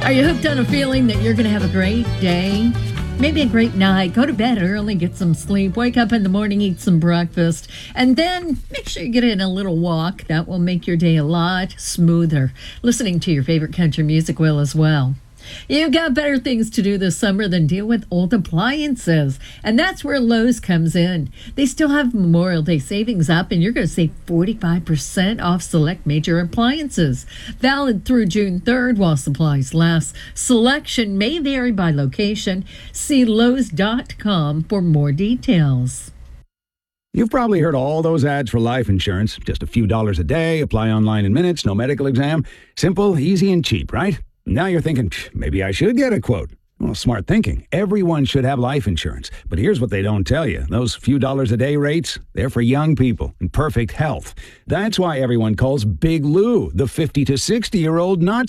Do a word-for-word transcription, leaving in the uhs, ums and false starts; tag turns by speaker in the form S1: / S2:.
S1: Are you hooked on a feeling that you're going to have a great day? Maybe a great night. Go to bed early, get some sleep, wake up in the morning, eat some breakfast, and then make sure you get in a little walk. That will make your day a lot smoother. Listening to your favorite country music will as well. You've got better things to do this summer than deal with old appliances. And that's where Lowe's comes in. They still have Memorial Day savings up, and you're going to save forty-five percent off select major appliances. Valid through June third while supplies last. Selection may vary by location. See Lowe's dot com for more details.
S2: You've probably heard all those ads for life insurance. Just a few dollars a day, apply online in minutes, no medical exam. Simple, easy, and cheap, right? Now you're thinking, maybe I should get a quote. Well, smart thinking. Everyone should have life insurance. But here's what they don't tell you. Those few dollars a day rates, they're for young people in perfect health. That's why everyone calls Big Lou the fifty to sixty-year-old not